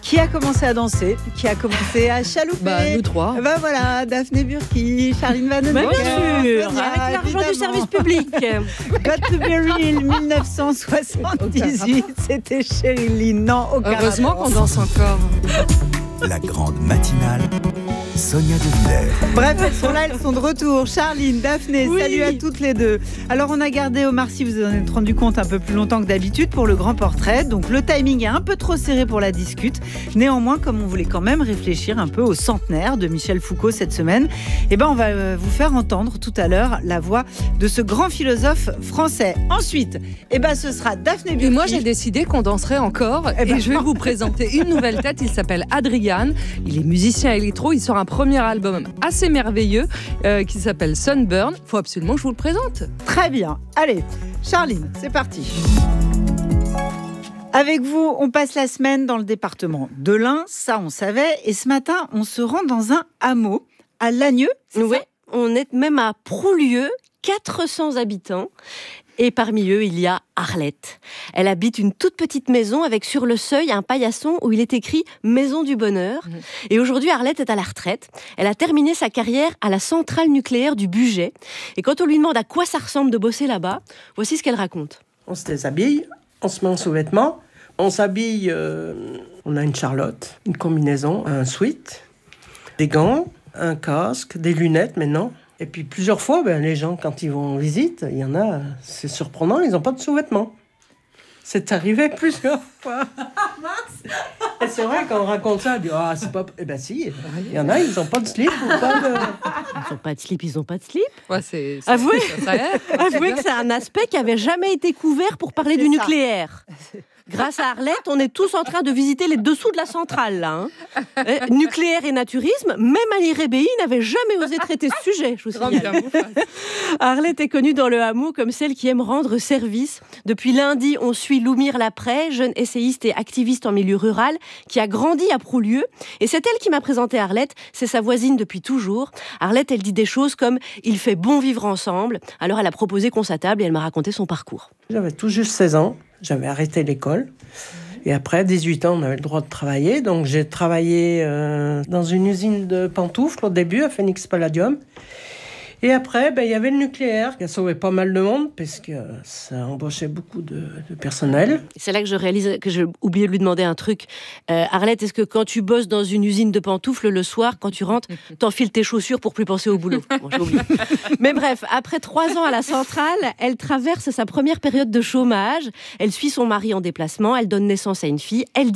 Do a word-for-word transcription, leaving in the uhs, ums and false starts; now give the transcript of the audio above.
Qui a commencé à danser? Qui a commencé à chalouper? Bah, nous trois. Bah voilà, Daphné Burki, Charline Vanhoenacker. Bien sûr, Sonia, avec l'argent évidemment. du service public. Got to be real, dix-neuf cent soixante-dix-huit, c'était Sheryl. Non, aucun Heureusement rapport. qu'on danse encore. La grande matinale, Sonia De Villers. Bref, elles sont là, elles sont de retour. Charline, Daphné, Oui. salut à toutes les deux. Alors, on a gardé Omar Sy, vous en êtes rendu compte un peu plus longtemps que d'habitude pour le grand portrait. Donc, le timing est un peu trop serré pour la discute. Néanmoins, comme on voulait quand même réfléchir un peu au centenaire de Michel Foucault cette semaine, eh ben, on va vous faire entendre tout à l'heure la voix de ce grand philosophe français. Ensuite, eh ben, ce sera Daphné Burki. Et moi, j'ai décidé qu'on danserait encore. Eh ben, et je vais vous présenter une nouvelle tête. Il s'appelle Adrien. Il est musicien électro. Il sort un premier album assez merveilleux euh, qui s'appelle Sunburn. Il faut absolument que je vous le présente. Très bien. Allez, Charline, c'est parti. Avec vous, on passe la semaine dans le département de l'Ain, ça on savait. Et ce matin, on se rend dans un hameau à Lagneux. C'est Oui, ça on est même à Proulieu, quatre cents habitants. Et parmi eux, il y a Arlette. Elle habite une toute petite maison avec sur le seuil un paillasson où il est écrit « Maison du bonheur mmh. ». Et aujourd'hui, Arlette est à la retraite. Elle a terminé sa carrière à la centrale nucléaire du Bugey. Et quand on lui demande à quoi ça ressemble de bosser là-bas, voici ce qu'elle raconte. On se déshabille, on se met en sous-vêtements, on s'habille, euh, on a une charlotte, une combinaison, un sweat, des gants, un casque, des lunettes maintenant. Et puis plusieurs fois, ben, les gens, quand ils vont en visite, il y en a, c'est surprenant, ils n'ont pas de sous-vêtements. C'est arrivé plusieurs fois. Et c'est vrai, quand on raconte ça, on dit « Ah, c'est pas... » Eh ben si, il y en a, ils n'ont pas de slip ou pas de... Ils n'ont pas de slip, ils n'ont pas de slip. Ouais, c'est, c'est, Avouez, ça, ça aide. Avouez que c'est un aspect qui n'avait jamais été couvert pour parler C'est du ça. nucléaire. Grâce à Arlette, on est tous en train de visiter les dessous de la centrale, là. Hein. Euh, nucléaire et naturisme, même Ali Rebéi n'avait jamais osé traiter ce sujet, je vous signale. Arlette est connue dans le hameau comme celle qui aime rendre service. Depuis lundi, on suit Loumir Laprès, jeune essayiste et activiste en milieu rural, qui a grandi à Proulieu. Et c'est elle qui m'a présenté Arlette, c'est sa voisine depuis toujours. Arlette, elle dit des choses comme « il fait bon vivre ensemble ». Alors elle a proposé qu'on s'attable et elle m'a raconté son parcours. J'avais tout juste seize ans. J'avais arrêté l'école. Et après, à dix-huit ans, on avait le droit de travailler. Donc, j'ai travaillé euh, dans une usine de pantoufles au début, à Phoenix Palladium. Et après, ben, il y avait le nucléaire qui a sauvé pas mal de monde parce que ça embauchait beaucoup de, de personnel. C'est là que je réalise que j'ai oublié de lui demander un truc. Euh, Arlette, est-ce que quand tu bosses dans une usine de pantoufles, le soir, quand tu rentres, t'enfiles tes chaussures pour plus penser au boulot? Bon, j'ai oublié. Mais bref, après trois ans à la centrale, elle traverse sa première période de chômage. Elle suit son mari en déplacement. Elle donne naissance à une fille. Elle